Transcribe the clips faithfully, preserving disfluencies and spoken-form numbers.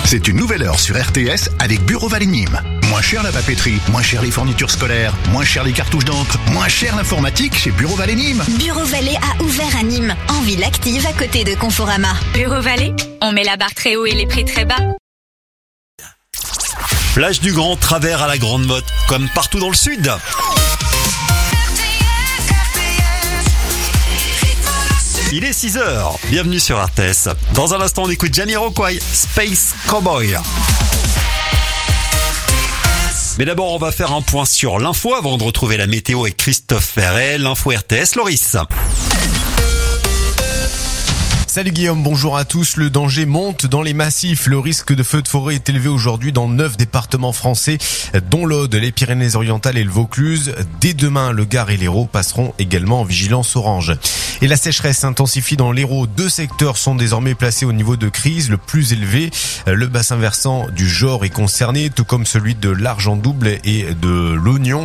C'est une nouvelle heure sur R T S avec Bureau Vallée Nîmes. Moins cher la papeterie, moins cher les fournitures scolaires, moins cher les cartouches d'encre, moins cher l'informatique chez Bureau Vallée Nîmes. Bureau Vallée a ouvert à Nîmes, en ville active à côté de Conforama. Bureau Vallée, on met la barre très haut et les prix très bas. Plage du Grand Travers à la Grande Motte, comme partout dans le sud. Il est six heures, bienvenue sur R T S. Dans un instant, on écoute Jamiroquai, Space Cowboy. Mais d'abord, on va faire un point sur l'info avant de retrouver la météo avec Christophe Ferret, l'info R T S, Loris. Salut Guillaume, bonjour à tous. Le danger monte dans les massifs. Le risque de feu de forêt est élevé aujourd'hui dans neuf départements français, dont l'Aude, les Pyrénées-Orientales et le Vaucluse. Dès demain, le Gard et l'Hérault passeront également en vigilance orange. Et la sécheresse s'intensifie dans l'Hérault. Deux secteurs sont désormais placés au niveau de crise le plus élevé. Le bassin versant du Jord est concerné, tout comme celui de l'Argent-Double et de l'Oignon.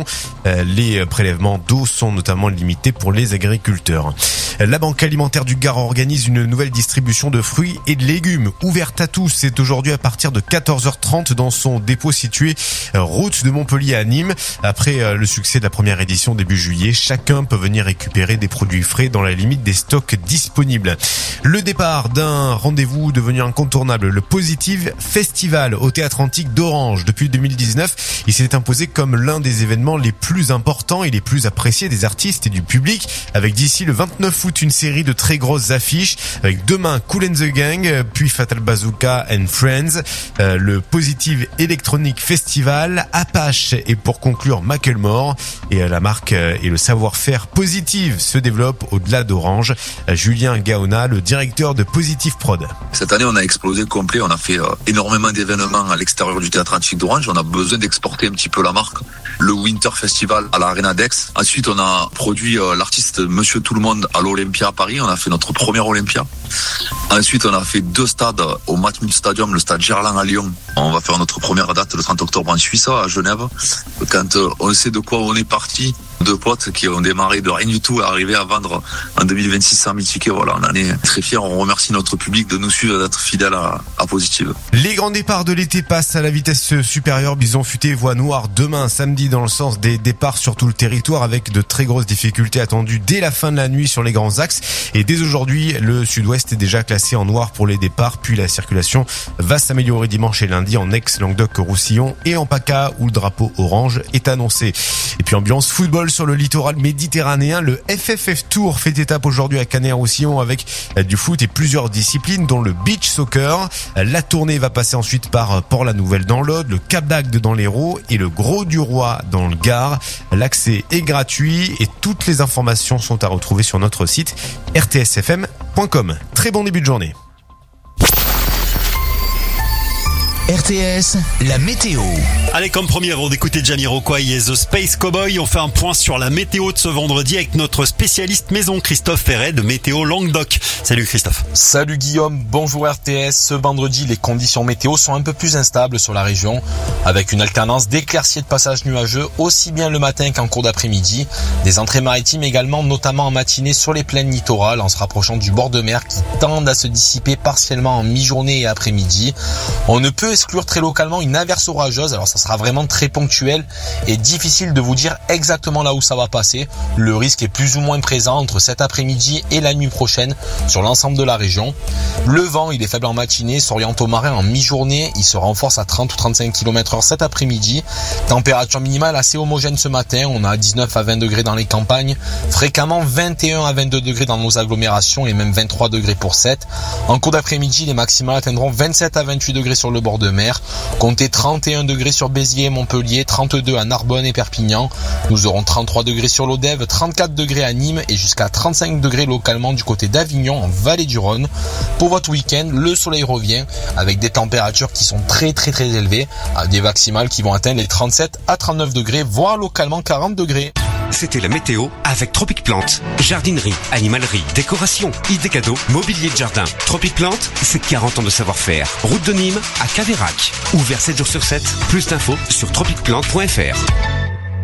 Les prélèvements d'eau sont notamment limités pour les agriculteurs. La Banque alimentaire du Gard organise une nouvelle distribution de fruits et de légumes ouverte à tous. C'est aujourd'hui à partir de quatorze heures trente dans son dépôt situé route de Montpellier à Nîmes. Après le succès de la première édition début juillet, chacun peut venir récupérer des produits frais dans la limite des stocks disponibles. Le départ d'un rendez-vous devenu incontournable, le Positive Festival au Théâtre Antique d'Orange. Depuis deux mille dix-neuf, il s'est imposé comme l'un des événements les plus importants et les plus appréciés des artistes et du public, avec d'ici le vingt-neuf août une série de très grosses affiches, avec demain Kool and the Gang, puis Fatal Bazooka and Friends, euh, le Positive Electronic Festival, Apache et pour conclure Macklemore. Et euh, la marque euh, et le savoir-faire Positive se développent au-delà d'Orange. Euh, Julien Gaona, le directeur de Positive Prod. Cette année, on a explosé complet. On a fait euh, énormément d'événements à l'extérieur du Théâtre Antique d'Orange. On a besoin d'exporter un petit peu la marque. Le Winter Festival à l'Arena d'Aix. Ensuite, on a produit euh, l'artiste Monsieur Tout le Monde à l'Olympia à Paris. On a fait notre premier Olympia. Ensuite, on a fait deux stades au Matmut Stadium, le stade Gerland à Lyon. On va faire notre première date le trente octobre en Suisse, à Genève. Quand euh, on sait de quoi on est parti, deux potes qui ont démarré de rien du tout à arriver à vendre en deux mille vingt-six cent mille tickets. Voilà, on en est très fiers. On remercie notre public de nous suivre, d'être fidèles à, à Positive. Les grands départs de l'été passent à la vitesse supérieure. Bison Futé voie noire demain, samedi, dans le sens des départs sur tout le territoire, avec de très grosses difficultés attendues dès la fin de la nuit sur les grands axes. Et dès aujourd'hui, le sud-ouest est déjà classé en noir pour les départs. Puis la circulation va s'améliorer dimanche et lundi en Aix, Languedoc-Roussillon et en PACA où le drapeau orange est annoncé. Et puis ambiance football sur le littoral méditerranéen. Le F F F Tour fait étape aujourd'hui à Canet-Roussillon avec du foot et plusieurs disciplines dont le beach soccer. La tournée va passer ensuite par Port-la-Nouvelle dans l'Aude, le Cap d'Agde dans l'Hérault et le Gros du Roi dans le Gard. L'accès est gratuit et toutes les informations sont à retrouver sur notre site r t s f m point com. Très bon début de journée. R T S, la météo. Allez, comme premier, avant d'écouter Jamiroquai et The Space Cowboy, on fait un point sur la météo de ce vendredi avec notre spécialiste maison Christophe Ferret de Météo Languedoc. Salut Christophe. Salut Guillaume, bonjour R T S. Ce vendredi, les conditions météo sont un peu plus instables sur la région, avec une alternance d'éclaircies et de passages nuageux, aussi bien le matin qu'en cours d'après-midi. Des entrées maritimes également, notamment en matinée sur les plaines littorales, en se rapprochant du bord de mer, qui tendent à se dissiper partiellement en mi-journée et après-midi. On ne peut exclure très localement une averse orageuse, alors ça sera vraiment très ponctuel et difficile de vous dire exactement là où ça va passer. Le risque est plus ou moins présent entre cet après-midi et la nuit prochaine sur l'ensemble de la région. Le vent, il est faible en matinée, s'oriente au marin en mi-journée, il se renforce à trente ou trente-cinq kilomètres heure cet après-midi. Température minimale assez homogène ce matin, on a dix-neuf à vingt degrés dans les campagnes, fréquemment vingt et un à vingt-deux degrés dans nos agglomérations et même vingt-trois degrés pour sept. En cours d'après-midi, les maximales atteindront vingt-sept à vingt-huit degrés sur le bord de mer. Comptez trente et un degrés sur Béziers et Montpellier, trente-deux à Narbonne et Perpignan. Nous aurons trente-trois degrés sur l'Odève, trente-quatre degrés à Nîmes et jusqu'à trente-cinq degrés localement du côté d'Avignon en vallée du Rhône. Pour votre week-end, le soleil revient avec des températures qui sont très très très élevées, à des maximales qui vont atteindre les trente-sept à trente-neuf degrés, voire localement quarante degrés. C'était la météo avec Tropic Plante. Jardinerie, animalerie, décoration, idées cadeaux, mobilier de jardin. Tropic Plante, c'est quarante ans de savoir-faire. Route de Nîmes à Caveyrac. Ouvert sept jours sur sept. Plus d'infos sur tropic plante point f r.